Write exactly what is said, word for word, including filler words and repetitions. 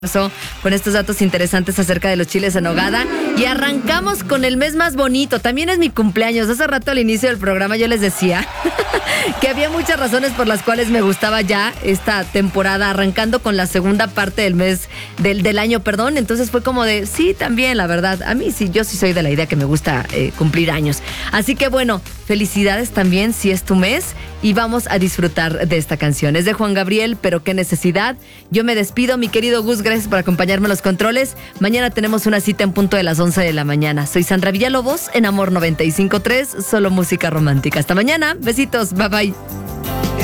Con estos datos interesantes acerca de los chiles en nogada. Y arrancamos con el mes más bonito. También es mi cumpleaños. Hace rato al inicio del programa yo les decía que había muchas razones por las cuales me gustaba ya esta temporada, arrancando con la segunda parte del mes, del, del año, perdón. Entonces fue como de, sí, también, la verdad. A mí sí, yo sí soy de la idea que me gusta eh, cumplir años. Así que bueno, felicidades también si es tu mes. Y vamos a disfrutar de esta canción. Es de Juan Gabriel, pero qué necesidad. Yo me despido, mi querido Gus, gracias por acompañarme a los controles. Mañana tenemos una cita en punto de las once de la mañana. Soy Sandra Villalobos en Amor noventa y cinco punto tres, solo música romántica. Hasta mañana, besitos, bye bye.